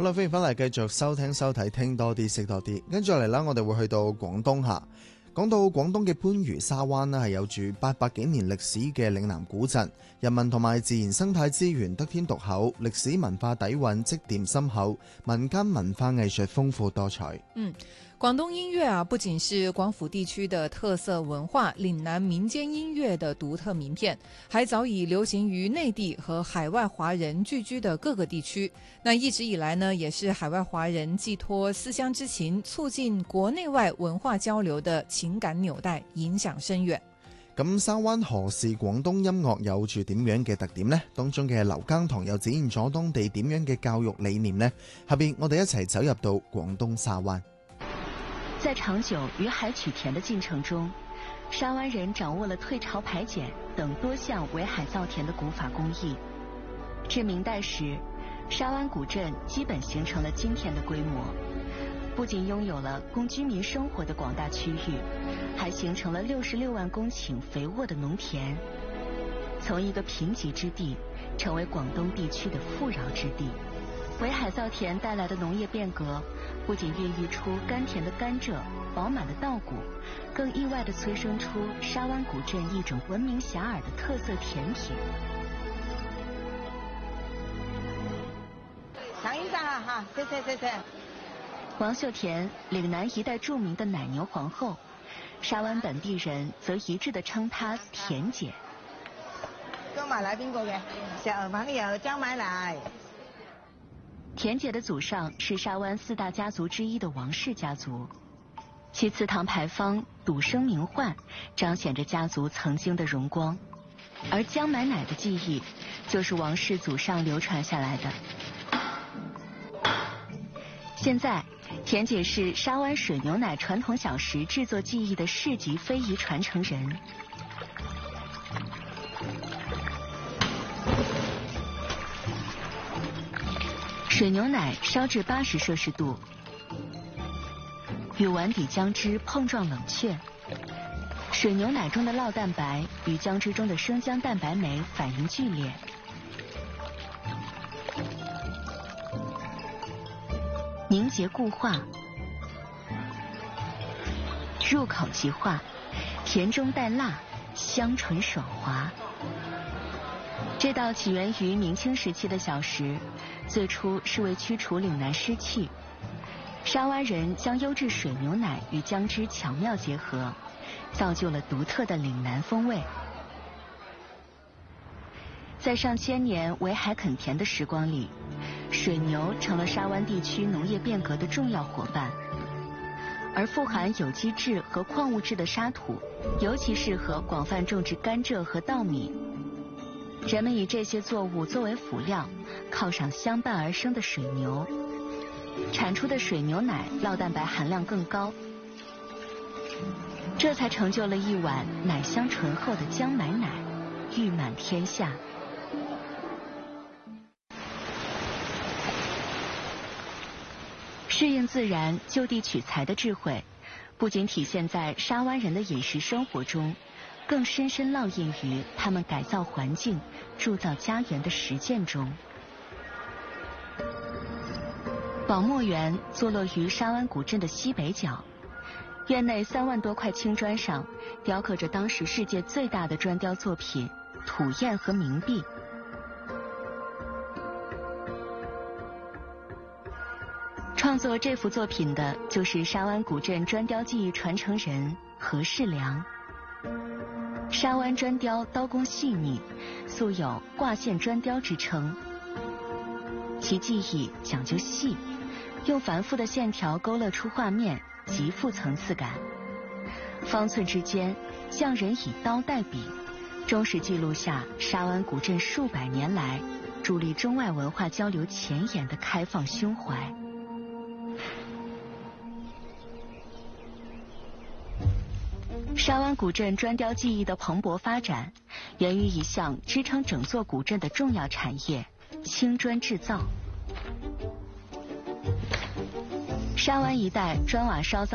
啦，歡迎翻嚟繼續收聽收睇，聽多啲識多啲。跟住嚟啦，我哋會去到廣東下。講到廣東嘅番禺沙灣呢，係有住800幾年歷史嘅嶺南古鎮，人民同埋自然生態資源得天獨厚，歷史文化底蘊積澱深厚，民間文化藝術豐富多彩。 廣東音樂啊，不僅是廣府地區的特色文化，嶺南民間音樂的獨特名片，還早已流行於內地和海外華人聚居的各個地區。那一直以來呢，也是海外華人寄託思鄉之情，促進國內外文化交流的情感紐帶，影響深遠。 咁沙灣何氏廣東音樂有住點樣嘅特點呢？當中嘅劉耕堂又展現咗當地點樣嘅教育理念呢？下邊我哋一齊走入到廣東沙灣。 在長久與海取田的進程中，沙灣人掌握了退潮排鹼等多項圍海造田的古法工藝。至明代時，沙灣古鎮基本形成了今天的規模，不僅擁有了供居民生活的廣大區域，還形成了66萬公頃肥沃的農田，從一個貧瘠之地成為廣東地區的富饒之地。圍海造田帶來的農業變革，不僅孕育出甘甜的甘蔗、飽滿的稻谷，更意外地催生出沙灣古鎮一種聞名遐邇的特色甜品。 嘗一下哈，謝謝。 王秀田，嶺南一代著名的奶牛皇后，沙灣本地人則一致地稱她田姐。 張買奶邊個嘅？石牛朋友張買奶。 田姐的祖上是沙灣4大家族之一的王氏家族，其祠堂牌坊笃生名喚，彰顯着家族曾經的榮光。而姜買奶的技藝，就是王氏祖上流傳下來的。現在，田姐是沙灣水牛奶傳統小食製作技藝的市級非遺傳承人。水牛奶燒至80攝氏度，與碗底姜汁碰撞冷卻，水牛奶中的酪蛋白與姜汁中的生薑蛋白酶反應劇烈，凝結固化，入口即化，甜中帶辣，香醇爽滑。這道起源於明清時期的小食，最初是為驅除嶺南濕氣。沙灣人將優質水牛奶與薑汁巧妙結合，造就了獨特的嶺南風味。在上千年圍海墾田的時光裡，水牛成了沙灣地區農業變革的重要夥伴。而富含有機質和礦物質的沙土，尤其適合廣泛種植甘蔗和稻米。人們以這些作物作為輔料，犒賞相伴而生的水牛，產出的水牛奶酪蛋白含量更高，這才成就了一碗奶香醇厚的姜買奶，譽滿天下。適應自然、就地取材的智慧，不僅體現在沙灣人的飲食生活中，更深深烙印於他們改造環境、鑄造家園的實踐中。寶墨園坐落於沙灣古鎮的西北角，院內3萬多塊青磚上雕刻着當時世界最大的磚雕作品土硯和冥幣。創作這幅作品的就是沙灣古鎮磚雕技藝傳承人何世良。沙灣磚雕刀工細膩，素有掛線磚雕之稱。其技藝講究細，用繁複的線條勾勒出畫面，極富層次感。方寸之間，匠人以刀代筆，忠實記錄下沙灣古鎮數百年來助力中外文化交流前沿的開放胸懷。沙灣古鎮磚雕技藝的蓬勃發展，源於一項支撐整座古鎮的重要產業——青磚製造。沙灣一帶磚瓦燒造